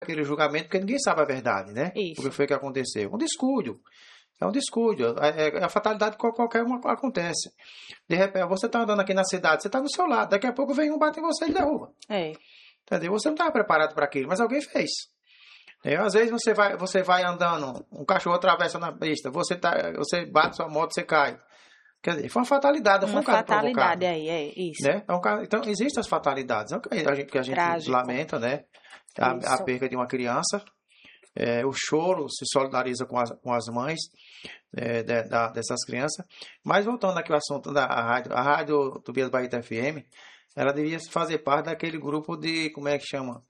aquele julgamento, porque ninguém sabe a verdade, né? O Isso. que foi que aconteceu? Um descuido. É um descuido. É a fatalidade que qualquer uma acontece. De repente, você está andando aqui na cidade, você está do seu lado, daqui a pouco vem um bate em você e derruba. É. Entendeu? Você não estava preparado para aquilo, mas alguém fez. Às vezes você vai andando, um cachorro atravessa na pista, você bate sua moto, você cai. Quer dizer, foi uma fatalidade, foi Uma um caso provocado. fatalidade aí, é isso. Né? Então, existem as fatalidades. É o que a gente Trágico. lamenta, né? A Isso. perda de uma criança. O choro se solidariza com as mães dessas crianças. Mas voltando aqui ao assunto da rádio, a rádio Tobias Baeta FM, ela devia fazer parte daquele grupo de, como é que chama?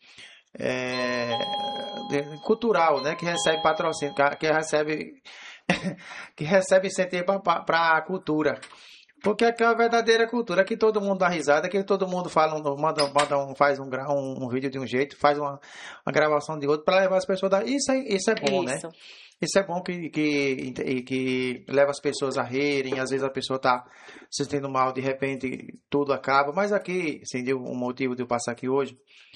Cultural, né? Que recebe patrocínio, que recebe incentivo para a cultura. Porque aqui é a verdadeira cultura, aqui todo mundo dá risada, aqui todo mundo faz um vídeo de um jeito, faz uma gravação de outro para levar as pessoas Isso é bom, Isso. né? Isso é bom que leva as pessoas a rirem, às vezes a pessoa está se sentindo mal, de repente tudo acaba, mas aqui, assim, um motivo de eu passar aqui hoje,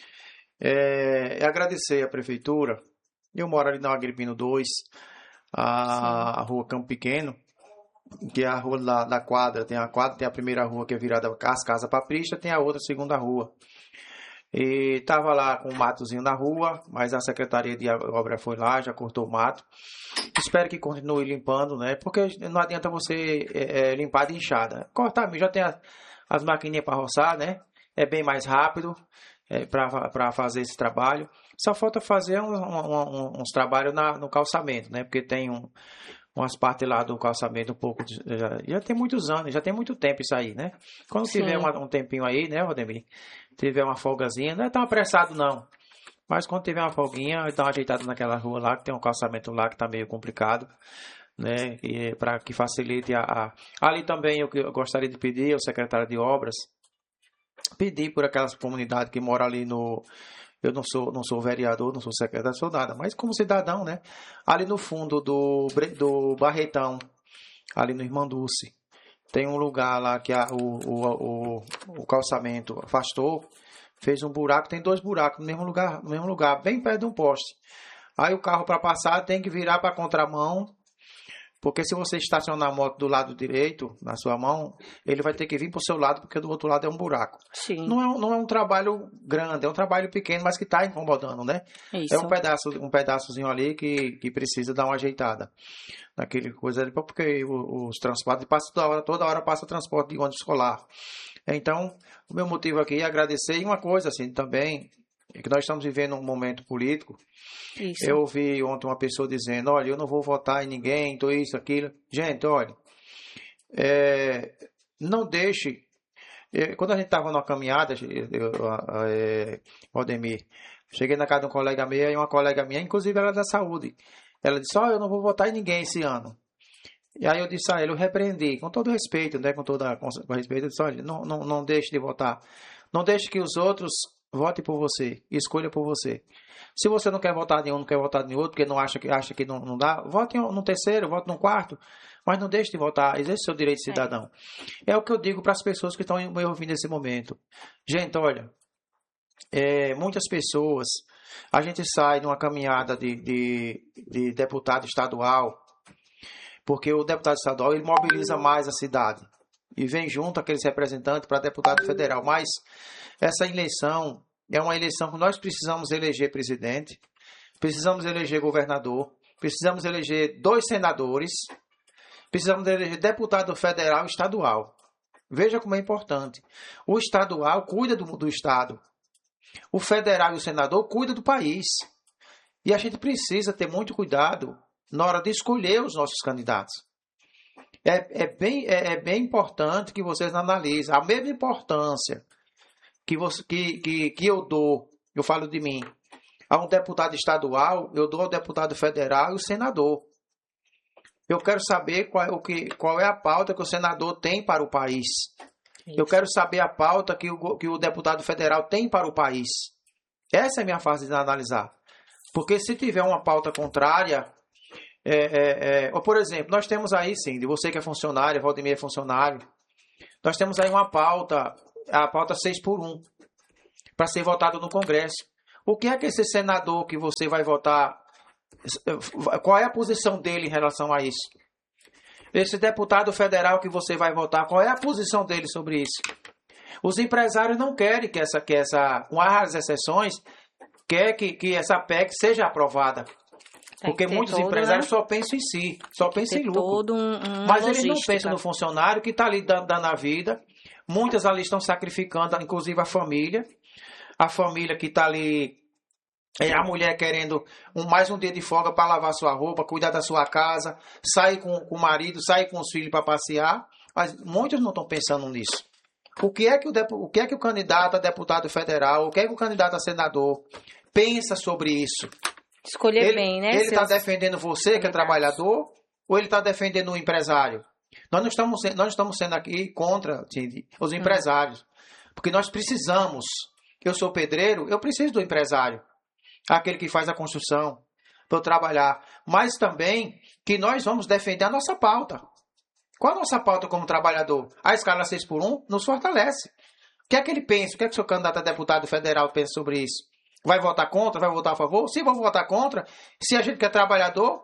é agradecer à prefeitura. Eu moro ali na Agripino 2, a rua Campo Pequeno, que é a rua da quadra. Tem a primeira rua que é virada as Casas Papristas, tem a outra, segunda rua. E tava lá com um matozinho na rua, mas a Secretaria de Obra foi lá, já cortou o mato. Espero que continue limpando, né? Porque não adianta você limpar de enxada. Cortar, já tem as maquininhas para roçar, né? É bem mais rápido para fazer esse trabalho. Só falta fazer uns trabalhos no calçamento, né? Porque tem umas partes lá do calçamento um pouco... Já tem muitos anos, já tem muito tempo isso aí, né? Quando tiver um tempinho aí, né, Rodemir? Tiver uma folgazinha, não é tão apressado não. Mas quando tiver uma folguinha, dá uma ajeitada naquela rua lá, que tem um calçamento lá que tá meio complicado, né? Para que facilite Ali também eu gostaria de pedir ao secretário de Obras, pedir por aquelas comunidades que moram ali no... Eu não sou vereador, não sou secretário, não sou nada, mas como cidadão, né? Ali no fundo do Barretão, ali no Irmanduce, tem um lugar lá que o calçamento afastou, fez um buraco, tem 2 buracos no mesmo lugar, bem perto de um poste. Aí o carro para passar tem que virar para a contramão, porque se você estacionar a moto do lado direito, na sua mão, ele vai ter que vir para o seu lado, porque do outro lado é um buraco. Sim. Não é um trabalho grande, é um trabalho pequeno, mas que está incomodando, né? Isso. É um pedaçozinho ali que precisa dar uma ajeitada. Naquele coisa ali, porque os transportes passam toda hora passa transporte de ônibus escolar. Então, o meu motivo aqui é agradecer. E uma coisa assim também, é que nós estamos vivendo um momento político. Isso. Eu ouvi ontem uma pessoa dizendo, olha, eu não vou votar em ninguém, tô isso, aquilo. Gente, olha, não deixe... Quando a gente estava numa caminhada, Valdemir, cheguei na casa de um colega meu, e uma colega minha, inclusive ela é da saúde, ela disse, eu não vou votar em ninguém esse ano. E aí eu disse a ele, eu repreendi, com todo respeito, né, com respeito, eu disse, olha, não deixe de votar. Não deixe que os outros votem por você, escolha por você. Se você não quer votar em um, não quer votar em outro, porque acha que não dá, vote no terceiro, vote no quarto, mas não deixe de votar, exerce o seu direito de cidadão. É o que eu digo para as pessoas que estão me ouvindo nesse momento. Gente, olha, muitas pessoas, a gente sai de uma caminhada de deputado estadual, porque o deputado estadual ele mobiliza mais a cidade e vem junto aqueles representantes para deputado federal. Mas essa eleição é uma eleição que nós precisamos eleger presidente, precisamos eleger governador, precisamos eleger 2 senadores, precisamos eleger deputado federal e estadual. Veja como é importante. O estadual cuida do estado. O federal e o senador cuidam do país. E a gente precisa ter muito cuidado na hora de escolher os nossos candidatos. É bem importante que vocês analisem. A mesma importância que eu dou, eu falo de mim, a um deputado estadual, eu dou ao deputado federal e o senador. Eu quero saber qual é a pauta que o senador tem para o país. Isso. Eu quero saber a pauta que o deputado federal tem para o país. Essa é a minha fase de analisar. Porque se tiver uma pauta contrária... ou por exemplo, nós temos aí, sim, de você que é funcionário, Valdemir é funcionário, nós temos aí uma pauta, a pauta 6x1, para ser votado no Congresso. O que é que esse senador que você vai votar, qual é a posição dele em relação a isso? Esse deputado federal que você vai votar, qual é a posição dele sobre isso? Os empresários não querem que com as exceções, quer que essa PEC seja aprovada. Porque muitos empresários só pensam em si, só pensam em lucro. Mas eles não pensam no funcionário que está ali dando a vida. Muitas ali estão sacrificando, inclusive a família. A família que está ali, a mulher querendo mais um dia de folga para lavar sua roupa, cuidar da sua casa, sair com o marido, sair com os filhos para passear. Mas muitos não estão pensando nisso. O que é que o candidato a deputado federal, o que é que o candidato a senador pensa sobre isso? Escolher bem, né? Ele está defendendo você, que é trabalhador, ou ele está defendendo o empresário? Nós não estamos sendo aqui contra os empresários, porque nós precisamos. Eu sou pedreiro, eu preciso do empresário, aquele que faz a construção, para eu trabalhar. Mas também que nós vamos defender a nossa pauta. Qual a nossa pauta como trabalhador? A escala 6x1 nos fortalece. O que é que ele pensa? O que é que o seu candidato a deputado federal pensa sobre isso? Vai votar contra? Vai votar a favor? Se vou votar contra, se a gente que é trabalhador,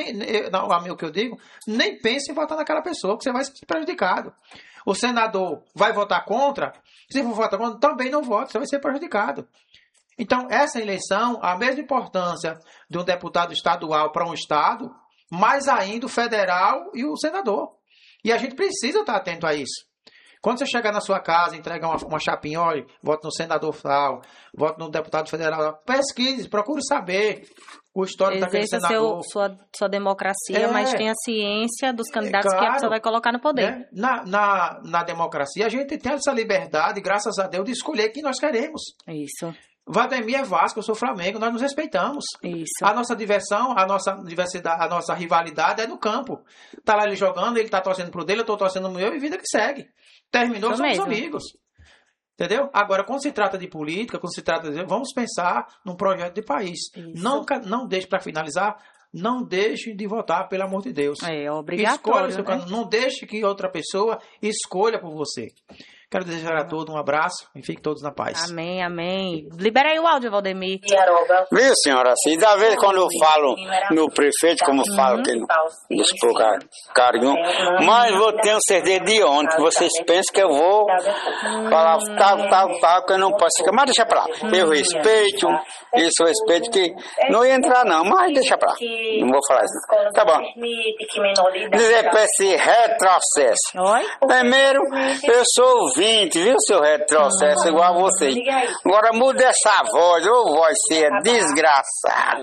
o que eu digo, nem pense em votar naquela pessoa, que você vai ser prejudicado. O senador vai votar contra? Se for votar contra, também não vota, você vai ser prejudicado. Então, essa eleição, a mesma importância de um deputado estadual para um estado, mais ainda o federal e o senador. E a gente precisa estar atento a isso. Quando você chegar na sua casa, entrega uma chapinha, olha, voto no senador tal, voto no deputado federal, pesquise, procure saber o histórico daquele senador. Sua democracia, mas tenha ciência dos candidatos que a pessoa vai colocar no poder. Na democracia, a gente tem essa liberdade, graças a Deus, de escolher quem nós queremos. Isso. Valdemir é Vasco, eu sou Flamengo, nós nos respeitamos. Isso. A nossa diversão, a nossa diversidade, a nossa rivalidade é no campo. Tá lá ele jogando, ele tá torcendo pro dele, eu tô torcendo pro meu e vida que segue. Terminou, somos amigos. Entendeu? Agora, quando se trata de política, quando se trata de... Vamos pensar num projeto de país. Não deixe, para finalizar, não deixe de votar, pelo amor de Deus. É obrigatório, Escolha, não deixe que outra pessoa escolha por você. Quero desejar a todos um abraço e fiquem todos na paz. Amém, amém. Libera aí o áudio, Valdemir. Viu, senhora? Assim, da vez quando eu falo no prefeito, como eu falo, que deixa eu colocar carinho, mas vou ter certeza de ontem, que vocês pensam que eu vou falar tal, que eu não posso ficar, mas deixa pra lá. Eu respeito, que não ia entrar não, mas deixa pra lá. Não vou falar isso não. Tá bom. Dizer pra esse retrocesso. Oi? Primeiro, eu sou ouvinte, viu, seu retrocesso, igual a vocês. Agora muda essa voz, ô voz ser desgraçada.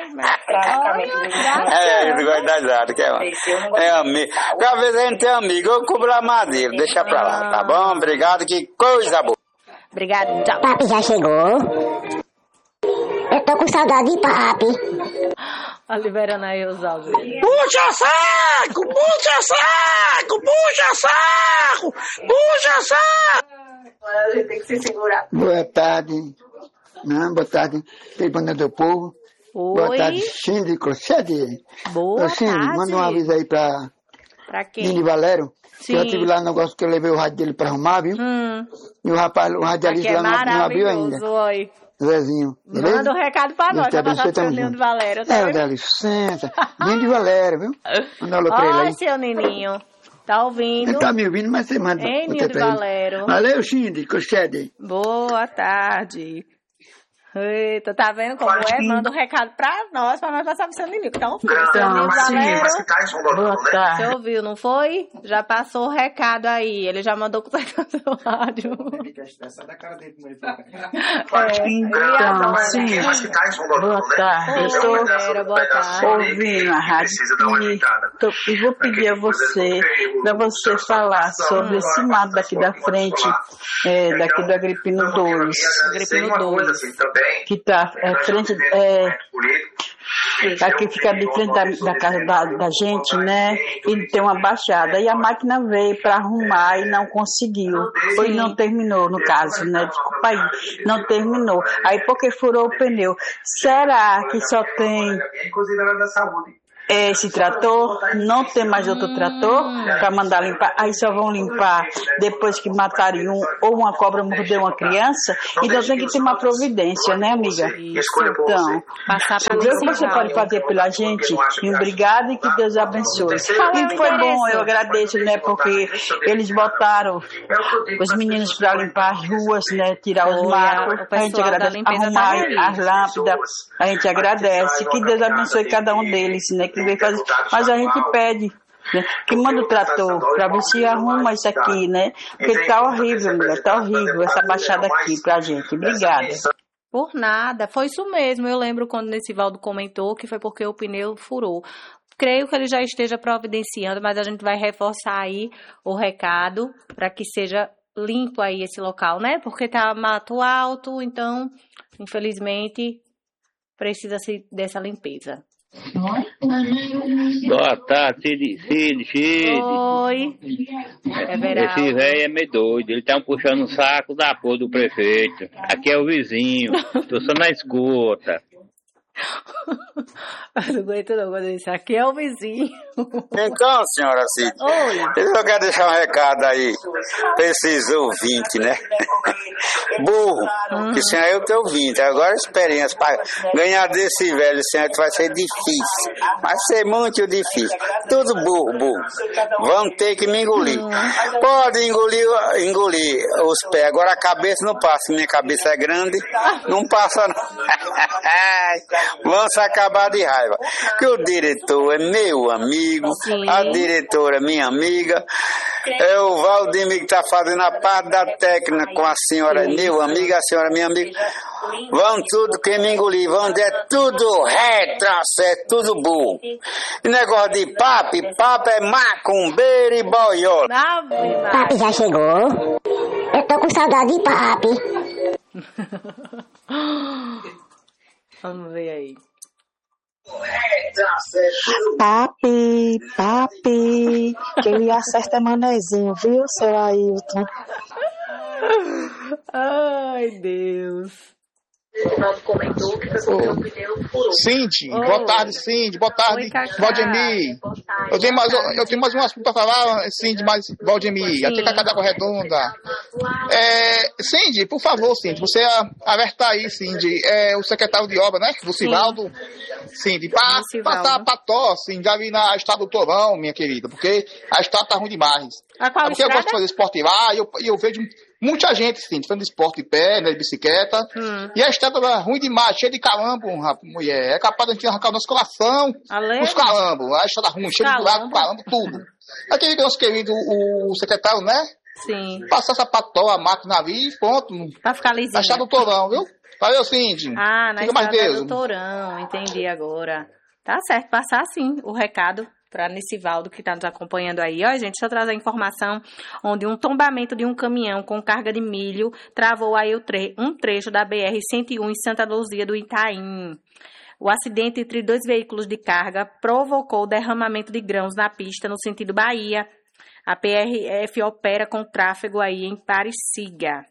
Eu não gosto das nada, que é amigo. Porque às vezes a gente é amigo, eu cubro a madeira, deixa pra lá, tá bom? Obrigado, que coisa boa. Obrigado, tchau. Papi já chegou. Eu tô com saudade de papi. Tá liberando aí os áudios. Puxa saco! Puxa saco! Puxa saco! Puxa saco! A gente tem que se segurar. Boa tarde. Boa tarde, Tribuna do Povo. Oi. Boa tarde, Síndico. Boa Síndico, tarde. manda um aviso aí pra quem? Nini Valério. Sim. Eu tive lá no negócio que eu levei o rádio dele pra arrumar, viu? E o rapaz, o radialista lá não abriu ainda. Oi. Zezinho. Beleza? Manda um recado pra nós, pra passar pro seu Nino de Valério. Tá dá licença. Nino de Valério, viu? Manda um alô pra ele aí. Ó, seu Nininho. Tá ouvindo? Ele tá me ouvindo, mas você manda. Ei, Nino de Valério. Valeu, Síndico. Boa tarde. Eita, tá vendo como é? Manda um recado pra nós passar pro seu Nininho, que tá ouvindo. Seu Nino de Valério. Boa tarde. Você ouviu, não foi? Já passou o recado aí. Ele já mandou com o seu rádio. Essa é da cara dele, como ele Então, sim. Boa tarde. Eu estou ouvindo a rádio e vou pedir a você, para você falar sobre esse mato daqui da frente, daqui do Agripino 2. Agripino 2. Que está frente, aqui fica de frente da casa da gente, né? E tem uma baixada. E a máquina veio para arrumar e não conseguiu. Ou não terminou, no caso, né? Desculpa aí. Não terminou. Aí porque furou o pneu. Será que só tem... esse trator, não tem mais outro trator para mandar limpar, aí só vão limpar depois que matarem um ou uma cobra mordeu uma criança, então tem que ter uma providência, né, amiga? Então, o que você pode fazer pela gente? E obrigada e que Deus abençoe. E foi bom, eu agradeço, né, porque eles botaram os meninos para limpar as ruas, né, tirar os matos, a gente agradece, arrumar as lâmpadas, a gente agradece, que Deus abençoe cada um deles, né, que vem fazer, mas a gente pede, né, que manda o trator para ver se arruma isso aqui, né, porque tá horrível, mulher, tá horrível essa baixada aqui pra gente. Obrigada. Por nada, foi isso mesmo. Eu lembro quando Nessivaldo comentou que foi porque o pneu furou. Creio que ele já esteja providenciando, mas a gente vai reforçar aí o recado para que seja limpo aí esse local, né? Porque tá mato alto, então, infelizmente, precisa-se dessa limpeza. Boa tarde, Cid. Oi. Esse velho é meio doido. Ele tá puxando o saco da porra do prefeito. Aqui é o vizinho. Tô só na escuta. Não aguento não, quando isso aqui é o vizinho. Então, senhora Cid, eu só quero deixar um recado aí para esses ouvintes, né? Burro, que sem eu tenho ouvinte. Agora a experiência para ganhar desse velho certo vai ser difícil. Vai ser muito difícil. Tudo burro. Vão ter que me engolir. Pode engolir os pés. Agora a cabeça não passa. Minha cabeça é grande, não passa não. Vão se acabar de raiva. Que o diretor é meu amigo, a diretora é minha amiga, é o Valdemir que está fazendo a parte da técnica com a senhora, meu amigo, a senhora é minha amiga. Vão tudo que me engolir, vão dizer tudo retrocesso, tudo burro. E negócio de papo é macumbeiro e boiola. Papi já chegou. Eu tô com saudade de papi. Vamos ver aí. Papi, que ele acerta manezinho, viu, seu Ailton? Ai, Deus. Cindy, boa tarde, Cindy, boa tarde, Valdemir. Eu tenho mais um assunto para falar, Cindy, mais Valdemir. Aqui é Cacá da Água Redonda. Cindy, por favor, Cindy, você alertar aí, Cindy, o secretário de obra, né, Lucivaldo, Cindy, para passar a pató, Cindy, ali na estrada do Torão, minha querida, porque a estrada tá ruim demais. Porque eu gosto de fazer esporte lá e eu vejo muita gente, sim, fazendo esporte de pé, né, de bicicleta. E a estrada é ruim demais, cheia de calambo, mulher. É capaz de a gente arrancar o nosso coração, os calambos. A estrada ruim, cheia de buraco, calambo, tudo. Aquele nosso querido, o secretário, né? Sim. Passar essa pató, a máquina ali e pronto. Pra ficar lisinho. Na estrada do Torão, viu? Valeu, Cindy. Na estrada do Torão, entendi agora. Tá certo, passar sim o recado para Nessivaldo, que está nos acompanhando aí. Ó, gente, deixa eu trazer a informação onde um tombamento de um caminhão com carga de milho travou aí um trecho da BR-101 em Santa Luzia do Itaim. O acidente entre dois veículos de carga provocou derramamento de grãos na pista no sentido Bahia. A PRF opera com tráfego aí em Pariciga.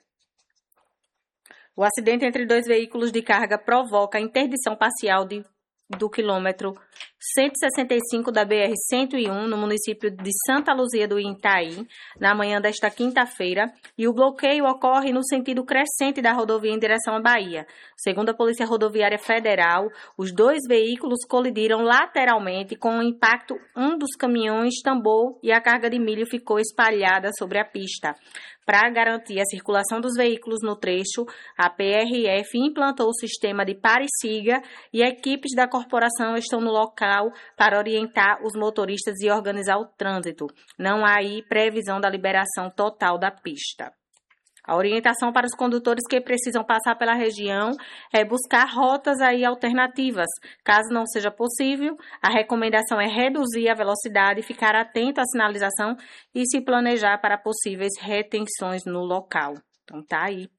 O acidente entre dois veículos de carga provoca a interdição parcial do quilômetro 165 da BR-101, no município de Santa Luzia do Itaim, na manhã desta quinta-feira, e o bloqueio ocorre no sentido crescente da rodovia em direção à Bahia. Segundo a Polícia Rodoviária Federal, os dois veículos colidiram lateralmente com o impacto. Um dos caminhões tambou e a carga de milho ficou espalhada sobre a pista. Para garantir a circulação dos veículos no trecho, a PRF implantou o sistema de pare-siga e equipes da corporação estão no local para orientar os motoristas e organizar o trânsito. Não há aí previsão da liberação total da pista. A orientação para os condutores que precisam passar pela região é buscar rotas aí alternativas. Caso não seja possível, a recomendação é reduzir a velocidade, ficar atento à sinalização e se planejar para possíveis retenções no local. Então tá aí,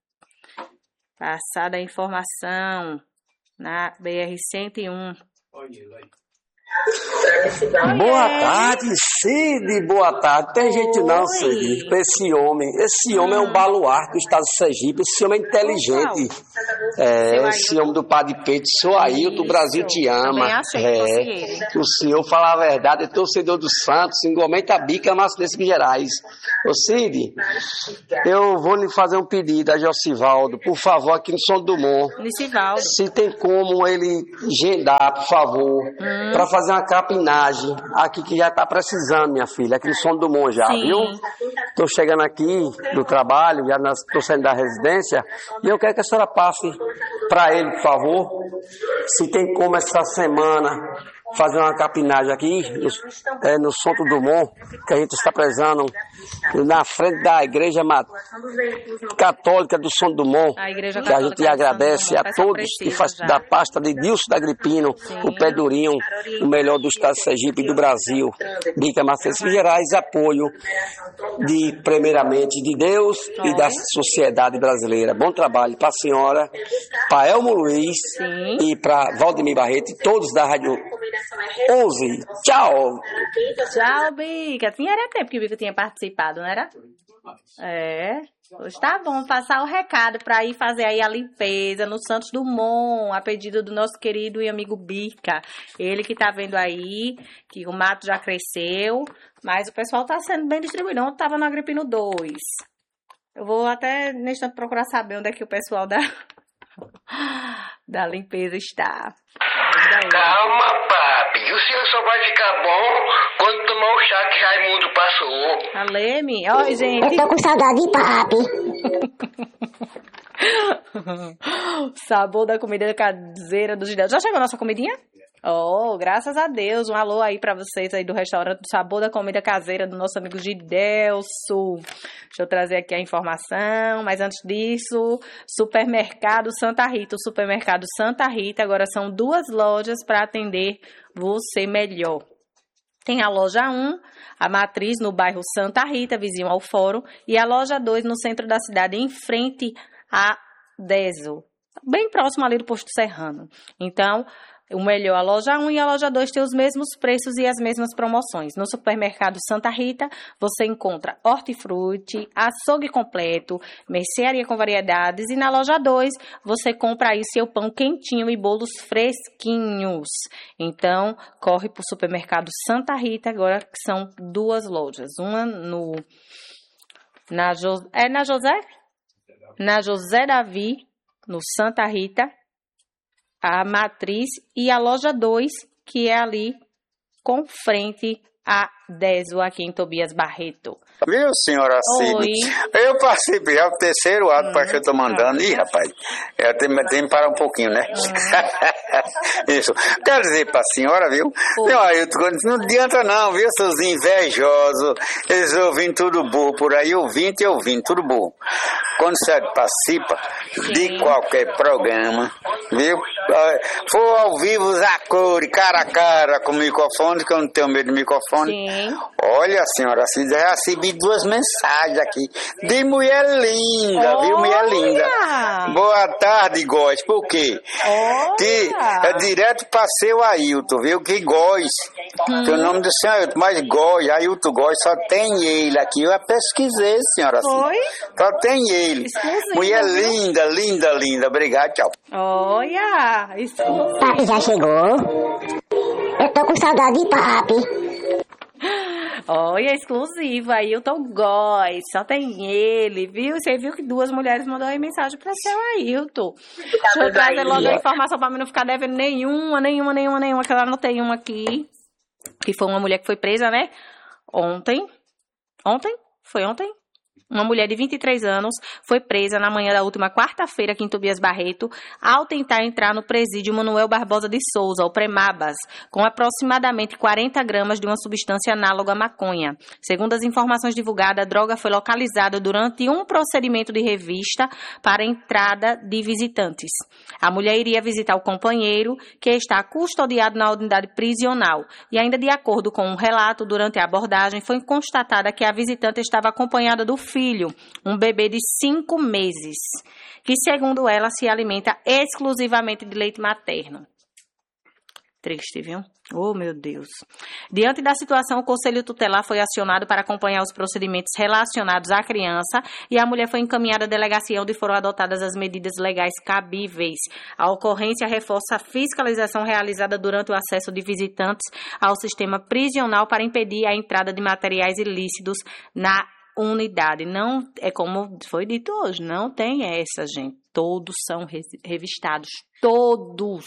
passada a informação na BR-101. Boa tarde, Cid, boa tarde. Tem gente não, Cid, pra esse homem. Esse homem é um baluarte do estado de Sergipe, esse homem é inteligente. Esse homem do Padre Peito, sou Ailton, o Brasil te ama. O senhor fala a verdade, é torcedor do Santos, igualmente a bica massa desse Minas Gerais. Ô Cid, eu vou lhe fazer um pedido a Josivaldo, por favor, aqui no Som do Dumont. Se tem como ele agendar, por favor, pra fazer uma capinagem aqui que já tá precisando, minha filha, aqui no Som do Dumont já, viu? Tô chegando aqui do trabalho, já tô saindo da residência, e eu quero que a senhora passe pra ele, por favor, se tem como essa semana fazer uma capinagem aqui no Som do Dumont, que a gente está precisando na frente da Igreja Católica do Som do Dumont, que a gente agradece a todos que faz da pasta de Dilson da Agripino, o Pé Durinho, o melhor do estado de Sergipe e do Brasil, Bica Macedo Gerais, apoio primeiramente de Deus e da sociedade brasileira. Bom trabalho para a senhora, para Elmo Luiz e para Valdemir Barreto e todos da Rádio 11. Tchau. Tchau, Bica. Era tempo que o Bica tinha participado, não era? Hoje tá bom passar o recado para ir fazer aí a limpeza no Santos Dumont, a pedido do nosso querido e amigo Bica. Ele que tá vendo aí que o mato já cresceu, mas o pessoal tá sendo bem distribuído. Ontem tava no Agripino 2. Eu vou até nesse instante procurar saber onde é que o pessoal da limpeza está. Calma, papi. O senhor só vai ficar bom quando tomar o chá que Raimundo passou. Aleme, ó, gente. Eu tô com saudade, papi. Sabor da comida caseira dos Gideus. Já chegou a nossa comidinha? Oh, graças a Deus. Um alô aí pra vocês aí do restaurante Sabor da Comida Caseira do nosso amigo Gidelso. Deixa eu trazer aqui a informação, mas antes disso, Supermercado Santa Rita. O Supermercado Santa Rita agora são 2 lojas para atender você melhor. Tem a loja 1, a Matriz, no bairro Santa Rita, vizinho ao Fórum, e a loja 2 no centro da cidade, em frente a Deso, bem próximo ali do Posto Serrano. Então, o melhor, a loja 1 e a loja 2 têm os mesmos preços e as mesmas promoções. No supermercado Santa Rita, você encontra hortifruti, açougue completo, mercearia com variedades. E na loja 2, você compra aí seu pão quentinho e bolos fresquinhos. Então, corre para o supermercado Santa Rita, agora que são 2 lojas. Uma na José Davi, no Santa Rita, a Matriz, e a loja 2, que é ali com frente a Deso, aqui em Tobias Barreto. Viu, senhora Cid? Eu participei, é o 3º ato para que eu tô mandando. Ih, rapaz, eu tenho que parar um pouquinho, né? Isso. Quero dizer pra senhora, viu? Não adianta não, viu, seus invejosos. Eles ouvem tudo burro por aí, ouvindo, tudo burro. Quando você participa de qualquer programa, viu? For ao vivo, a cor, cara a cara, com o microfone, que eu não tenho medo do microfone. Olha, senhora Cid, já recebi 2 mensagens aqui de mulher linda, viu? Mulher linda. Boa tarde, Góis. Por quê? Que é direto para seu Ailton, viu? Que Góis. Que o nome do senhor Ailton, mas Góis, Ailton Góis, só tem ele aqui. Eu pesquisei, senhora Cid. Só tem ele. Mulher linda, linda, linda. Obrigado, tchau. Olha, papi já chegou. Eu tô com saudade de papi. Olha, exclusiva, Ailton Góes, só tem ele, viu? Você viu que 2 mulheres mandaram aí mensagem pra seu Ailton. Deixa eu trazer logo a informação pra mim não ficar devendo nenhuma, que eu anotei uma aqui, que foi uma mulher que foi presa, né? Ontem? Foi ontem? Uma mulher de 23 anos foi presa na manhã da última quarta-feira aqui em Tobias Barreto ao tentar entrar no presídio Manuel Barbosa de Souza, o Premabas, com aproximadamente 40 gramas de uma substância análoga à maconha. Segundo as informações divulgadas, a droga foi localizada durante um procedimento de revista para a entrada de visitantes. A mulher iria visitar o companheiro, que está custodiado na unidade prisional. E ainda de acordo com um relato, durante a abordagem, foi constatada que a visitante estava acompanhada do filho, um bebê de 5 meses, que, segundo ela, se alimenta exclusivamente de leite materno. Triste, viu? Oh, meu Deus. Diante da situação, o Conselho Tutelar foi acionado para acompanhar os procedimentos relacionados à criança e a mulher foi encaminhada à delegacia onde foram adotadas as medidas legais cabíveis. A ocorrência reforça a fiscalização realizada durante o acesso de visitantes ao sistema prisional para impedir a entrada de materiais ilícitos na unidade. Não, é como foi dito hoje, não tem essa, gente. Todos são revistados. Todos.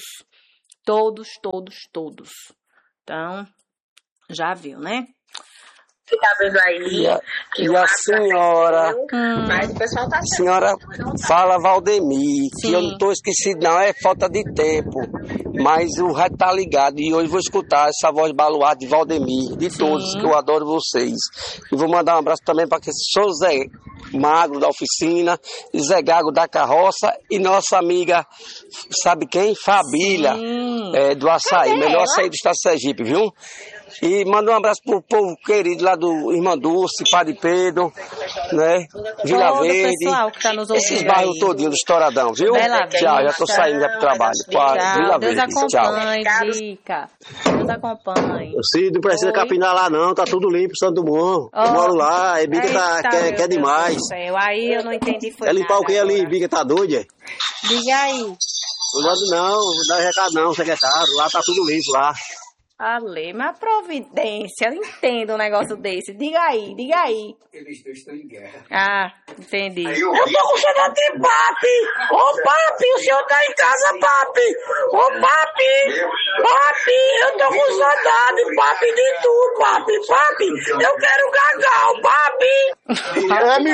Então, já viu, né? Você tá vendo aí? E a senhora... Mas o pessoal tá achando. Senhora fala Valdemir, que eu não tô esquecido não, é falta de tempo. Mas o rádio tá ligado e hoje vou escutar essa voz baluarte de Valdemir, de todos, que eu adoro vocês. E vou mandar um abraço também para aquele Sr. Zé Magro da oficina, Zé Gago da carroça e nossa amiga, sabe quem? Fabília, do açaí, melhor açaí do estado de Sergipe, viu? E manda um abraço pro povo querido lá do Irmã Dulce, Padre Pedro, né? Vila Verde, pessoal que tá nos esses bairros todinhos do Estouradão, viu? Tchau, já tô saindo já pro trabalho. Vila Deus Verde, acompanhe, Zica. Deus acompanhe. Se não precisa capinar lá não, tá tudo limpo, Santo Bom. Eu moro lá, a Bica quer demais. Aí eu não entendi, foi é limpar o que ali, Bica tá doida? Diga aí. Não dá recado não, secretário, lá tá tudo limpo lá. Ale, mas providência, eu entendo um negócio desse. Diga aí. Eles dois estão em guerra. Ah, entendi. Eu tô com saudade de papi. Ô, papi, o senhor tá em casa, papi. Ô, papi, eu tô com saudade, papi, de tudo, papi. Eu quero cacau, papi. É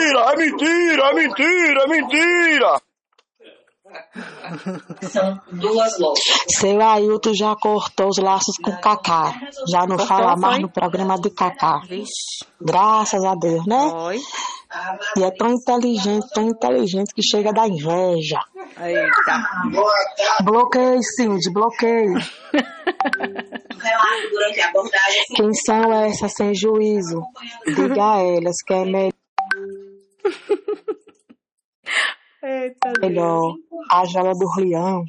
mentira. São 2 lojas. Seu Ailton já cortou os laços com Cacá. Já não fala mais no programa de Cacá. Graças a Deus, né? Oi. E é tão inteligente que chega da inveja. Eita. Bloqueio, Cindy, bloqueio. Quem são essas sem juízo? Diga a elas que é melhor a jaula do leão.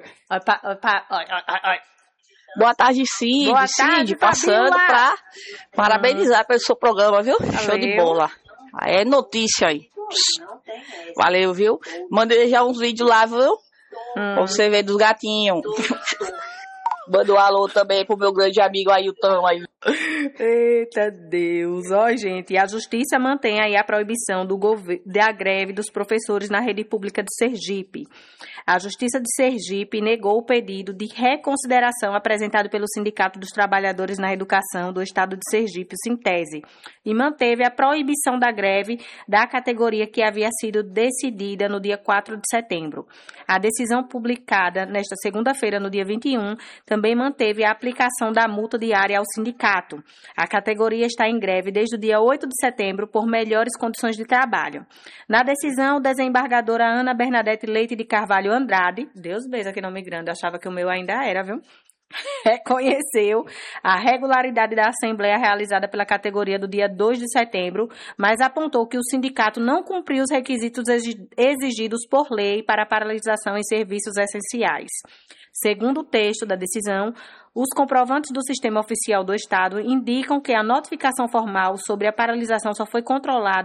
Boa tarde, Cid. Boa tarde, Cid, passando para parabenizar pelo seu programa, viu? Valeu. Show de bola. É notícia aí. Valeu, viu? Mandei já uns vídeos lá, viu? Pra você ver dos gatinhos. Manda um alô também pro meu grande amigo Ailton aí. Eita Deus. Ó, gente, a Justiça mantém aí a proibição da greve dos professores na rede pública de Sergipe. A Justiça de Sergipe negou o pedido de reconsideração apresentado pelo Sindicato dos Trabalhadores na Educação do Estado de Sergipe, o Sintese, e manteve a proibição da greve da categoria que havia sido decidida no dia 4 de setembro. A decisão publicada nesta segunda-feira, no dia 21, também manteve a aplicação da multa diária ao sindicato. A categoria está em greve desde o dia 8 de setembro por melhores condições de trabalho. Na decisão, desembargadora Ana Bernadette Leite de Carvalho Andrade, Deus beija que nome grande, achava que o meu ainda era, viu? Reconheceu a regularidade da assembleia realizada pela categoria do dia 2 de setembro, mas apontou que o sindicato não cumpriu os requisitos exigidos por lei para a paralisação em serviços essenciais. Segundo o texto da decisão, os comprovantes do Sistema Oficial do Estado indicam que a notificação formal sobre a paralisação só foi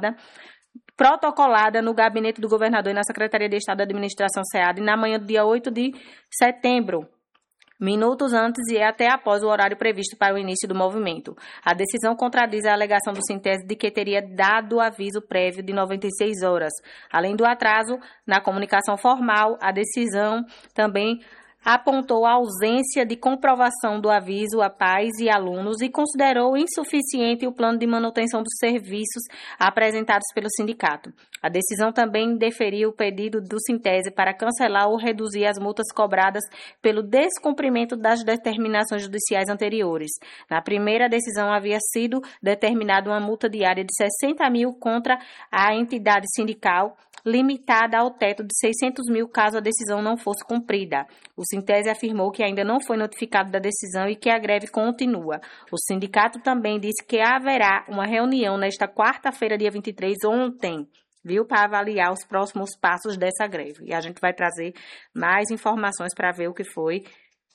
protocolada no gabinete do governador e na Secretaria de Estado da Administração SEAD na manhã do dia 8 de setembro, minutos antes e até após o horário previsto para o início do movimento. A decisão contradiz a alegação do Sintese de que teria dado aviso prévio de 96 horas. Além do atraso na comunicação formal, a decisão também apontou a ausência de comprovação do aviso a pais e alunos e considerou insuficiente o plano de manutenção dos serviços apresentados pelo sindicato. A decisão também deferiu o pedido do Sintese para cancelar ou reduzir as multas cobradas pelo descumprimento das determinações judiciais anteriores. Na primeira decisão havia sido determinada uma multa diária de 60 mil contra a entidade sindical, limitada ao teto de 600 mil caso a decisão não fosse cumprida. O Sintese afirmou que ainda não foi notificado da decisão e que a greve continua. O sindicato também disse que haverá uma reunião nesta quarta-feira, dia 23, ontem, viu, para avaliar os próximos passos dessa greve. E a gente vai trazer mais informações para ver o que foi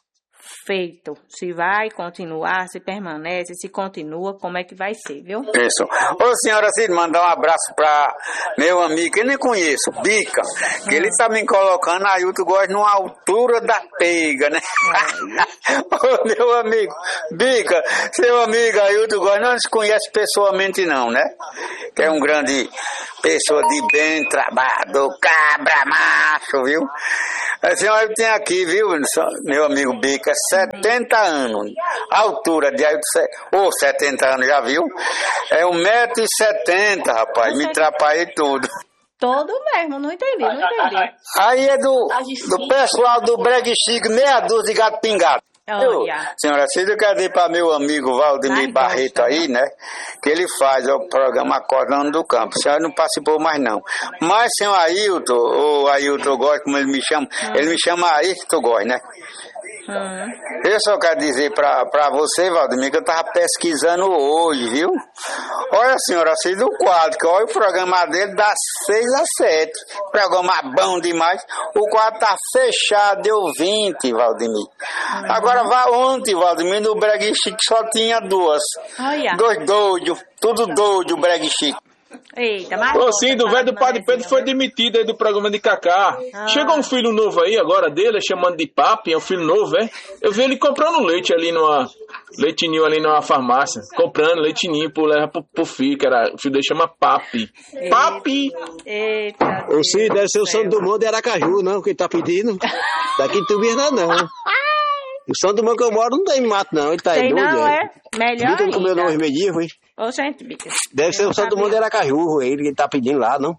feito. Se vai continuar, se permanece, se continua, como é que vai ser, viu? Isso. Ô, senhora Cid, mandar um abraço pra meu amigo, que eu nem conheço, Bica, que ele tá me colocando aí, tu gosta numa altura da pega, né? Ô, meu amigo, Bica, seu amigo aí, tu gosta, não se conhece pessoalmente não, né? Que é um grande pessoa de bem, trabalhador, cabra, macho, viu? A senhora tem aqui, viu, meu amigo Bica, 70 anos, a altura de Ailton, 70 anos, já viu? É 1,70 m, rapaz, me atrapalhei tudo. Todo mesmo, não entendi. Aí é do pessoal do Brega Chique, meia dúzia de gato pingado. Olha. Senhora Cida, eu quero dizer para meu amigo Valdemir Barreto aí, né? Que ele faz o programa Acordando do Campo. A senhora não participou mais não. Mas, senhor Ailton, ou Ailton Góes, como ele me chama, ele me chama Ailton Góes, né? Eu só quero dizer pra você, Valdemir, que eu tava pesquisando hoje, viu? Olha, senhora Cida, o quadro, que olha o programa dele das 6 às 7. Programa bom demais. O quadro tá fechado, deu 20, Valdemir. Agora, ontem, Valdemir, no Brega Chique só tinha duas. Olha. Dois doidos, tudo doido, o Brega Chique. Eita, mas... Ô, sim, do velho do Padre Pedro foi demitido aí do programa de Cacá. Chegou um filho novo aí agora dele, chamando de Papi, é um filho novo, é? Eu vi ele comprando leite ali leitinho ali numa farmácia, comprando leitinho leva pro filho, que era, o filho dele chama Papi. Papi! Eita. Ô, sim, deve ser o Santo Dumont de Aracaju, não, quem tá pedindo. Daqui de Tubirna, não. O Santo Dumont que eu moro não tem mato, não, ele tá aí doido. Não, é? Melhor Bica não comeu não meio foi? Ô, gente, Bica. Deve ser o Santo Dumont de Aracaju, ele que tá pedindo lá, não?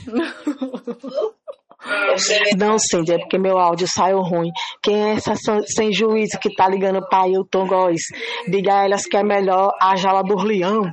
Não, Cíntia, é porque meu áudio saiu ruim. Quem é essa sem juízo que tá ligando pra Ailton Góes? Diga a elas que é melhor a jaula do leão.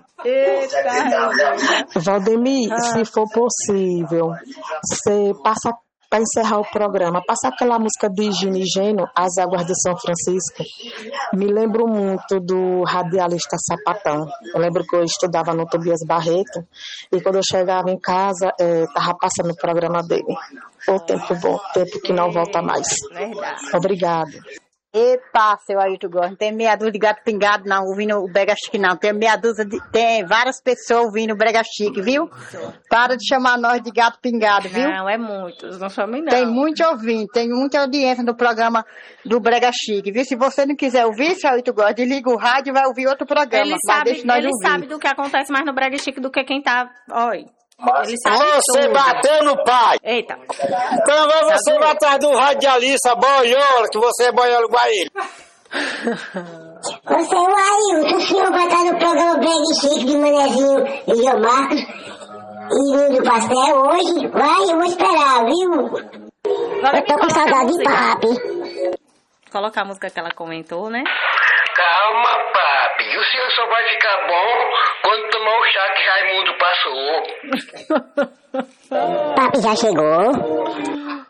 Eita, Valdemir, se for possível, você passa para encerrar o programa, passa aquela música de Gini Geno, As Águas de São Francisco. Me lembro muito do radialista Sapatão. Eu lembro que eu estudava no Tobias Barreto e quando eu chegava em casa, tava passando o programa dele. O tempo bom, tempo que não volta mais. Verdade. Obrigado. Epa, seu Ailton Góes, não tem meia dúzia de gato pingado não, ouvindo o Brega Chique não, tem meia dúzia tem várias pessoas ouvindo o Brega Chique, viu? Para de chamar nós de gato pingado, viu? Não, é muitos, não chamem não. Tem muito ouvinte, tem muita audiência no programa do Brega Chique, viu? Se você não quiser ouvir, seu Ailton Góes, desliga o rádio e vai ouvir outro programa. Ele sabe do que acontece mais no Brega Chique do que quem tá... Oi. Você bateu no pai. Eita. Então você vai atrás do radialista boiola, que você é boiola igual a ele. Você é o Ailton, o senhor vai estar no programa Brega Chique de Manezinho e João Marcos e do Pastel hoje? Vai, eu vou esperar, viu? Eu tô com saudade de Papi. Colocar a música que ela comentou, né? Calma, papi. O senhor só vai ficar bom quando tomar o chá que Raimundo passou. Papi já chegou.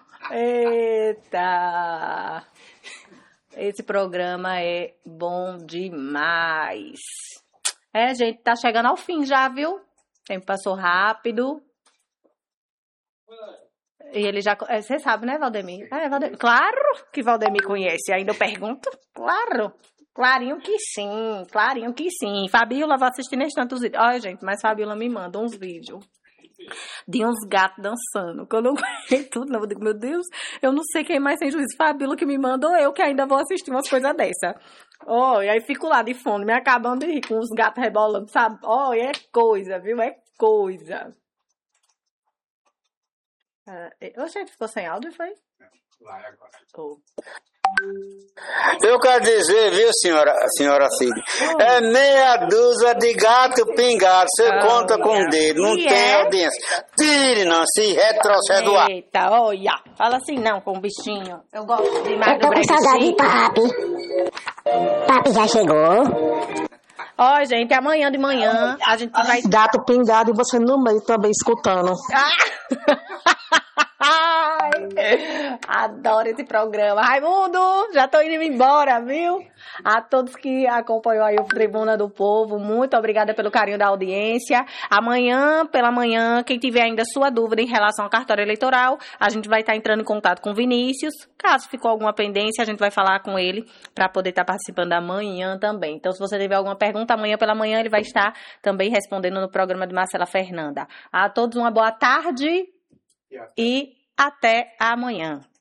Eita. Esse programa é bom demais. Gente, tá chegando ao fim já, viu? O tempo passou rápido. E ele já... Você sabe, né, Valdemir? Valdemir? Claro que Valdemir conhece. Ainda eu pergunto. Claro. Clarinho que sim. Fabiola, vou assistir nesse tanto os vídeos. Olha, gente, mas Fabiola me manda uns vídeos de uns gatos dançando. Quando eu ganhei tudo, eu digo, meu Deus, eu não sei quem mais tem juízo. Fabiola que me manda ou eu que ainda vou assistir umas coisas dessas. E aí fico lá de fone, me acabando de rir com os gatos rebolando, sabe? É coisa, viu? É coisa. Gente, ficou sem áudio, foi? Vai agora. Eu quero dizer, viu, senhora Cid? É meia dúzia de gato pingado. Você conta com o dedo, não tem audiência. Tire, não, se retrocede o ar. Eita, olha. Fala assim não com o bichinho. Eu gosto demais do Brega Chique. Eu tô com saudade de Papi. Papi já chegou. Gente, amanhã de manhã a gente vai... Gato pingado e você no meio também escutando. Adoro esse programa. Raimundo, já tô indo embora, viu? A todos que acompanham aí o Tribuna do Povo, muito obrigada pelo carinho da audiência. Amanhã, pela manhã, quem tiver ainda sua dúvida em relação à cartório eleitoral, a gente vai estar entrando em contato com o Vinícius. Caso ficou alguma pendência, a gente vai falar com ele para poder estar participando amanhã também. Então, se você tiver alguma pergunta, amanhã pela manhã ele vai estar também respondendo no programa de Marcela Fernanda. A todos uma boa tarde e até amanhã.